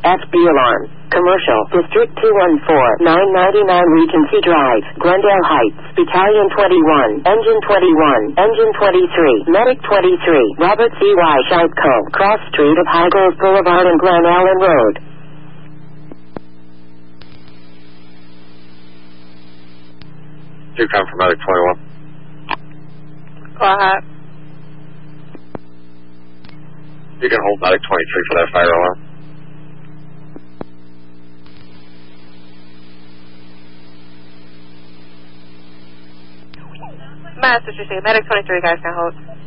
FB alarm. Commercial. District 214, 999 Regency Drive, Glendale Heights. Battalion 21, Engine 21, Engine 23, Medic 23, Robert C.Y. Scheibko, Cross Street of Highgrove Boulevard and Glen Ellen Road. You come from Medic 21. Go ahead. You can hold Medic 23 for that fire alarm. Mass, did you say Medic 23 guys can hold?